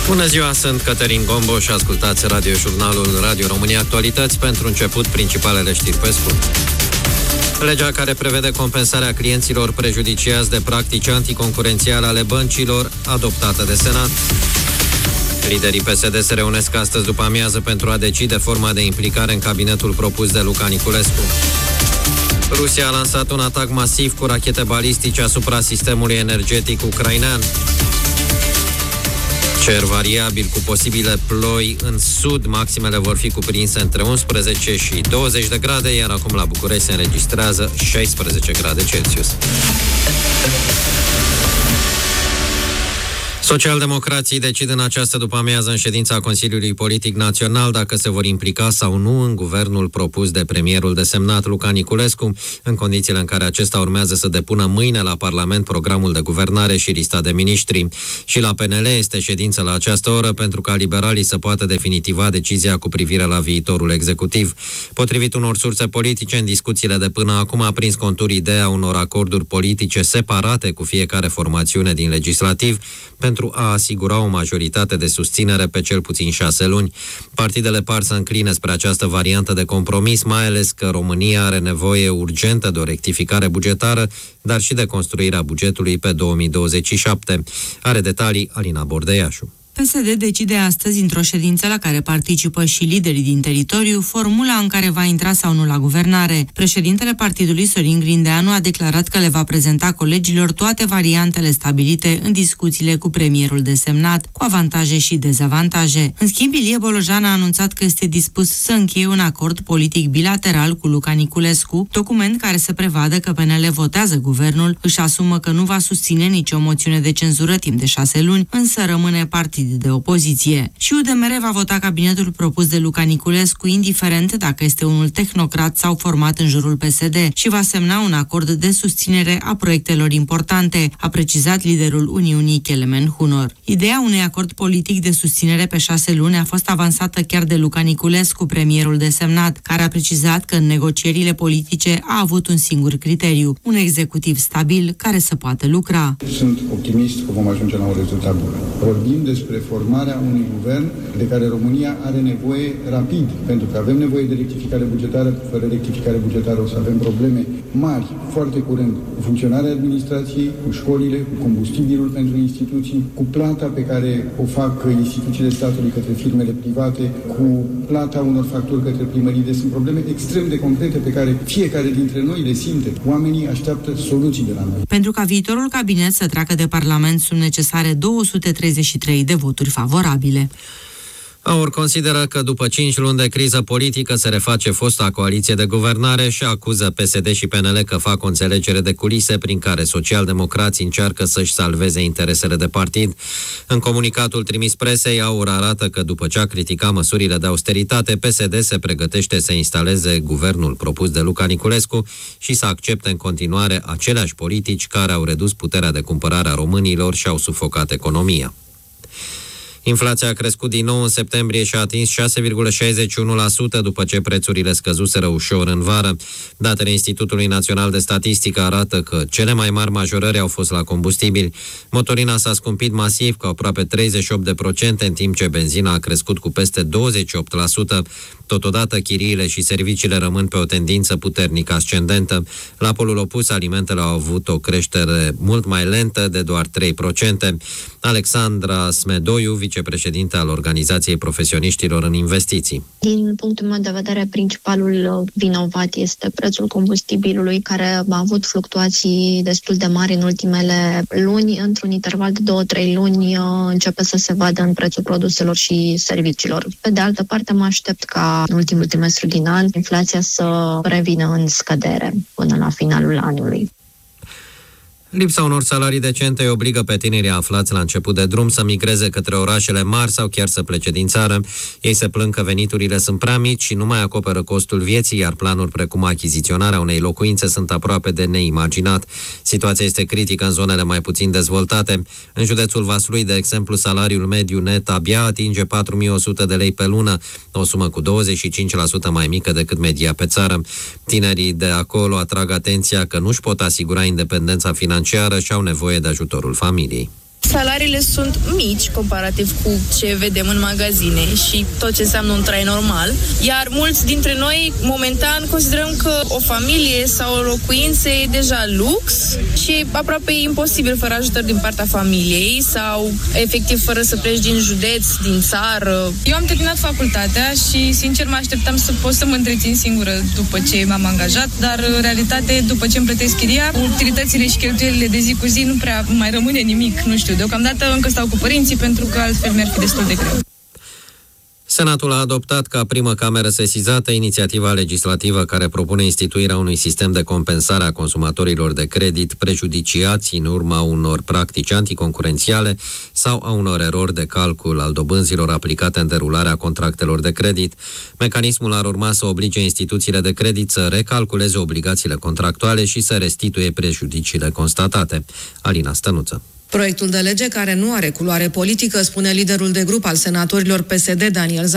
Bună ziua, sunt Cătălin Gombo și ascultați radiojurnalul Radio România Actualități. Pentru început, principalele știri pe scurt. Legea care prevede compensarea clienților prejudiciați de practici anticoncurențiale ale băncilor, adoptată de Senat. Liderii PSD se reunesc astăzi după amiază pentru a decide forma de implicare în cabinetul propus de Luca Niculescu. Rusia a lansat un atac masiv cu rachete balistice asupra sistemului energetic ucrainean. Cer variabil cu posibile ploi în sud, maximele vor fi cuprinse între 11 și 20 de grade, iar acum la București se înregistrează 16 grade Celsius. Socialdemocrații decid în această după-amiază în ședința Consiliului Politic Național dacă se vor implica sau nu în guvernul propus de premierul desemnat Luca Niculescu, în condițiile în care acesta urmează să depună mâine la Parlament programul de guvernare și lista de miniștri. Și la PNL este ședință la această oră pentru ca liberalii să poată definitiva decizia cu privire la viitorul executiv. Potrivit unor surse politice, în discuțiile de până acum a prins contur ideea unor acorduri politice separate cu fiecare formațiune din legislativ, pentru a asigura o majoritate de susținere pe cel puțin 6 luni. Partidele par să încline spre această variantă de compromis, mai ales că România are nevoie urgentă de o rectificare bugetară, dar și de construirea bugetului pe 2027. Are detalii Alina Bordeiașu. PSD decide astăzi, într-o ședință la care participă și liderii din teritoriu, formula în care va intra sau nu la guvernare. Președintele partidului, Sorin Grindeanu, a declarat că le va prezenta colegilor toate variantele stabilite în discuțiile cu premierul desemnat, cu avantaje și dezavantaje. În schimb, Ilie Bolojan a anunțat că este dispus să încheie un acord politic bilateral cu Luca Niculescu, document care să prevadă că PNL votează guvernul, își asumă că nu va susține nicio moțiune de cenzură timp de 6 luni, însă rămâne partid de opoziție. Și UDMR va vota cabinetul propus de Luca Niculescu, indiferent dacă este unul tehnocrat sau format în jurul PSD, și va semna un acord de susținere a proiectelor importante, a precizat liderul Uniunii Kelemen Hunor. Ideea unui acord politic de susținere pe 6 luni a fost avansată chiar de Luca Niculescu, premierul desemnat, care a precizat că în negocierile politice a avut un singur criteriu, un executiv stabil care să poată lucra. Sunt optimist că vom ajunge la un rezultat bun. Vorbim despre formarea unui guvern de care România are nevoie rapid, pentru că avem nevoie de rectificare bugetară. Fără rectificare bugetară o să avem probleme mari, foarte curând, cu funcționarea administrației, cu școlile, cu combustibilul pentru instituții, cu plata pe care o fac instituțiile statului către firmele private, cu plata unor facturi către primării. Deci sunt probleme extrem de concrete pe care fiecare dintre noi le simte. Oamenii așteaptă soluții de la noi. Pentru ca viitorul cabinet să treacă de Parlament sunt necesare 233 de voturi favorabile. AUR consideră că după 5 luni de criză politică se reface fosta coaliție de guvernare și acuză PSD și PNL că fac o înțelegere de culise prin care socialdemocrații încearcă să-și salveze interesele de partid. În comunicatul trimis presei, AUR arată că după ce a criticat măsurile de austeritate, PSD se pregătește să instaleze guvernul propus de Luca Niculescu și să accepte în continuare aceleași politici care au redus puterea de cumpărare a românilor și au sufocat economia. Inflația a crescut din nou în septembrie și a atins 6,61% după ce prețurile scăzuseră ușor în vară. Datele Institutului Național de Statistică arată că cele mai mari majorări au fost la combustibili. Motorina s-a scumpit masiv cu aproape 38%, în timp ce benzina a crescut cu peste 28%. Totodată, chiriile și serviciile rămân pe o tendință puternic ascendentă. La polul opus, alimentele au avut o creștere mult mai lentă, de doar 3%. Alexandra Smedoiu, vicepreședinte al Organizației Profesioniștilor în Investiții. Din punctul meu de vedere, principalul vinovat este prețul combustibilului, care a avut fluctuații destul de mari în ultimele luni. Într-un interval de 2-3 luni începe să se vadă în prețul produselor și serviciilor. Pe de altă parte, mă aștept ca în ultimul trimestru din an inflația să revină în scădere până la finalul anului. Lipsa unor salarii decente îi obligă pe tinerii aflați la început de drum să migreze către orașele mari sau chiar să plece din țară. Ei se plâng că veniturile sunt prea mici și nu mai acoperă costul vieții, iar planuri precum achiziționarea unei locuințe sunt aproape de neimaginat. Situația este critică în zonele mai puțin dezvoltate. În județul Vaslui, de exemplu, salariul mediu net abia atinge 4.100 de lei pe lună, o sumă cu 25% mai mică decât media pe țară. Tinerii de acolo atrag atenția că nu-și pot asigura independența financiară și au nevoie de ajutorul familiei. Salariile sunt mici comparativ cu ce vedem în magazine și tot ce înseamnă un trai normal, iar mulți dintre noi momentan considerăm că o familie sau o locuință e deja lux și e aproape imposibil fără ajutor din partea familiei sau efectiv fără să pleci din județ, din țară. Eu am terminat facultatea și sincer mă așteptam să pot să mă întrețin singură după ce m-am angajat, dar în realitate după ce îmi plătesc chiria, utilitățile și cheltuielile de zi cu zi nu prea mai rămâne nimic, nu știu. Deocamdată încă stau cu părinții pentru că altfel mi-ar fi destul de greu. Senatul a adoptat ca primă cameră sesizată inițiativa legislativă care propune instituirea unui sistem de compensare a consumatorilor de credit prejudiciați în urma unor practici anticoncurențiale sau a unor erori de calcul al dobânzilor aplicate în derularea contractelor de credit. Mecanismul ar urma să oblige instituțiile de credit să recalculeze obligațiile contractuale și să restituie prejudiciile constatate. Alina Stănuță. Proiectul de lege, care nu are culoare politică, spune liderul de grup al senatorilor PSD, Daniel